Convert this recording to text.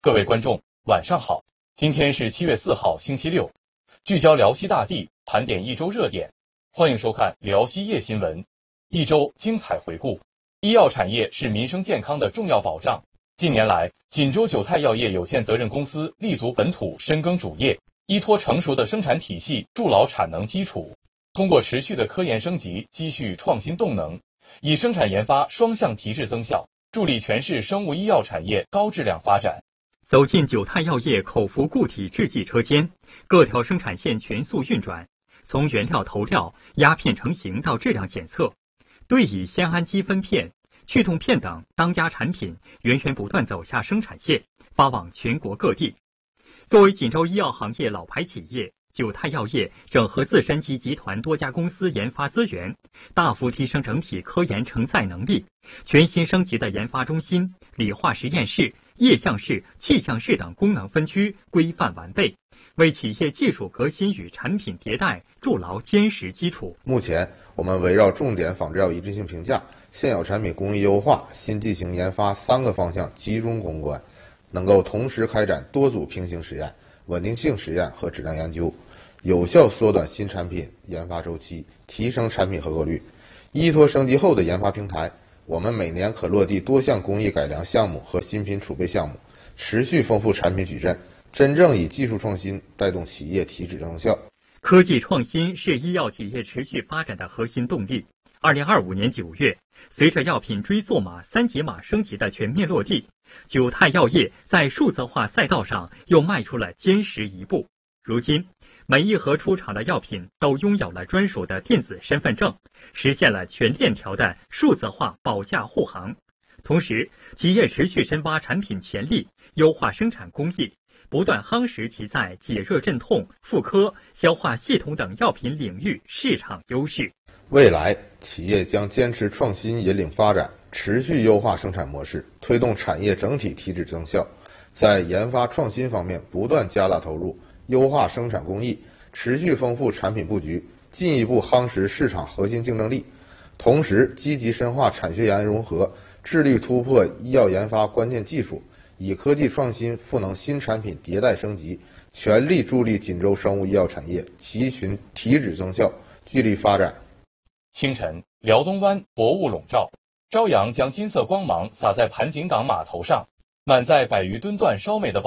各位观众，晚上好。今天是7月4号，星期六，聚焦辽西大地，盘点一周热点。欢迎收看辽西夜新闻，一周精彩回顾。医药产业是民生健康的重要保障。近年来，锦州九泰药业有限责任公司立足本土，深耕主业，依托成熟的生产体系，筑牢产能基础，通过持续的科研升级，积蓄创新动能，以生产研发双向提质增效，助力全市生物医药产业高质量发展。 走进九泰药业口服固体制剂车间，各条生产线全速运转，从原料投料、压片成型到质量检测，对乙酰氨基酚片、去痛片等当家产品源源不断走下生产线，发往全国各地。作为锦州医药行业老牌企业，九泰药业整合自身及集团多家公司研发资源，大幅提升整体科研承载能力。全新升级的研发中心、理化实验室、液相室、气象室等功能分区规范完备，为企业技术革新与产品迭代筑牢坚实基础。 目前，我们围绕重点仿制药一致性评价、现有产品工艺优化、新剂型研发3个方向集中攻关，能够同时开展多组平行实验、稳定性实验和质量研究，有效缩短新产品研发周期，提升产品合格率。依托升级后的研发平台，我们每年可落地多项工艺改良项目和新品储备项目，持续丰富产品矩阵，真正以技术创新带动企业提质增效。 科技创新是医药企业持续发展的核心动力。2025年9月，随着药品追溯码、3级码升级的全面落地，九泰药业在数字化赛道上又迈出了坚实一步。如今，每一盒出厂的药品都拥有了专属的电子身份证，实现了全链条的数字化保价护航。同时，企业持续深挖产品潜力，优化生产工艺，不断夯实其在解热镇痛、妇科、消化系统等药品领域市场优势。 未来，企业将坚持创新引领发展，持续优化生产模式，推动产业整体提质增效。在研发创新方面不断加大投入，优化生产工艺，持续丰富产品布局，进一步夯实市场核心竞争力。同时，积极深化产学研融合，致力突破医药研发关键技术，以科技创新赋能新产品迭代升级，全力助力锦州生物医药产业齐群提质增效，聚力发展。 清晨，辽东湾薄雾笼罩，朝阳将金色光芒洒在盘锦港码头上，满载100余吨段烧煤的